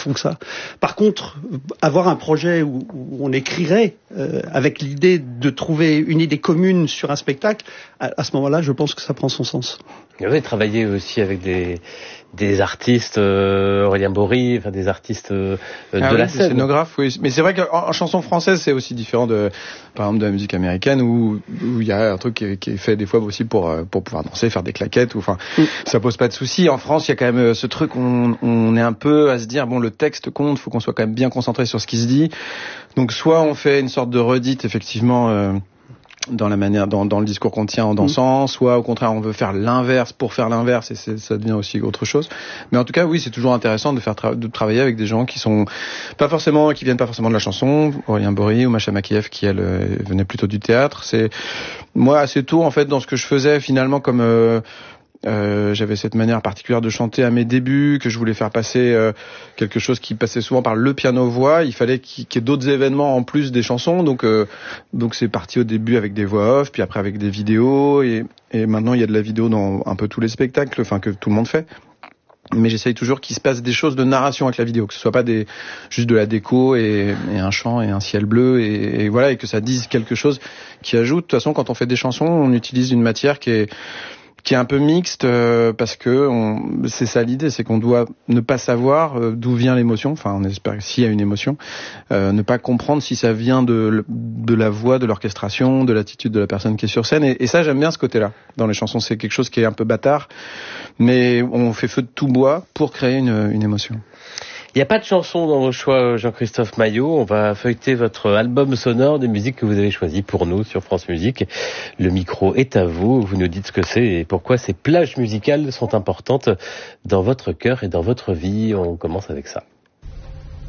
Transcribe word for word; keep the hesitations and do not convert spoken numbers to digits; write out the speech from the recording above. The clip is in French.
profond que ça. Par contre, avoir un projet où, où on écrirait euh, avec l'idée de trouver une idée commune sur un spectacle, à, à ce moment-là, je pense que ça prend son sens. Vous avez travaillé aussi avec des, des artistes, euh, Aurélien Bory, enfin des artistes euh, de ah la oui, scène. Des scénographes, oui. Mais c'est vrai qu'en en chanson française, c'est aussi différent de, par exemple, de la musique américaine où où il y a un truc qui est, qui est fait des fois aussi pour pour pouvoir danser, faire des claquettes. Ou enfin, mm. ça pose pas de souci. En France, il y a quand même ce truc, on, on est un peu à se dire bon, le texte compte, faut qu'on soit quand même bien concentré sur ce qui se dit. Donc soit on fait une sorte de redite, effectivement. Euh, dans la manière, dans, dans le discours qu'on tient en dansant, mmh. soit au contraire on veut faire l'inverse pour faire l'inverse et c'est, ça devient aussi autre chose. Mais en tout cas, oui, c'est toujours intéressant de faire tra- de travailler avec des gens qui sont pas forcément, qui viennent pas forcément de la chanson, Aurélien Bory ou Masha Makiev qui elle euh, venait plutôt du théâtre. C'est moi assez tôt en fait dans ce que je faisais finalement comme euh, Euh, j'avais cette manière particulière de chanter à mes débuts, que je voulais faire passer euh, quelque chose qui passait souvent par le piano-voix. Il fallait qu'il, qu'il y ait d'autres événements en plus des chansons, donc euh, donc c'est parti au début avec des voix off, puis après avec des vidéos, et, et maintenant il y a de la vidéo dans un peu tous les spectacles, enfin que tout le monde fait. Mais j'essaye toujours qu'il se passe des choses de narration avec la vidéo, que ce soit pas des juste de la déco et, et un chant et un ciel bleu et, et voilà, et que ça dise quelque chose qui ajoute. De toute façon, quand on fait des chansons, on utilise une matière qui est qui est un peu mixte euh, parce que on, c'est ça l'idée, c'est qu'on doit ne pas savoir euh, d'où vient l'émotion, enfin on espère s'il y a une émotion, euh, ne pas comprendre si ça vient de de la voix, de l'orchestration, de l'attitude de la personne qui est sur scène, et, et ça j'aime bien ce côté-là. Dans les chansons, c'est quelque chose qui est un peu bâtard, mais on fait feu de tout bois pour créer une, une émotion. Il n'y a pas de chanson dans vos choix, Jean-Christophe Maillot. On va feuilleter votre album sonore des musiques que vous avez choisies pour nous sur France Musique. Le micro est à vous. Vous nous dites ce que c'est et pourquoi ces plages musicales sont importantes dans votre cœur et dans votre vie. On commence avec ça.